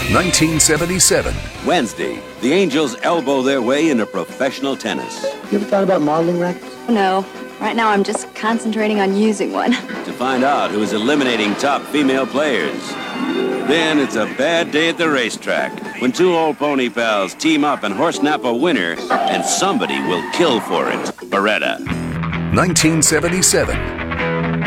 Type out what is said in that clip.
1977. Wednesday, the Angels elbow their way into professional tennis. You ever thought about modeling rackets? No. Right now I'm just concentrating on using one. To find out who is eliminating top female players. Then it's a bad day at the racetrack when two old pony pals team up and horse-nap a winner, and somebody will kill for it. Beretta. 1977.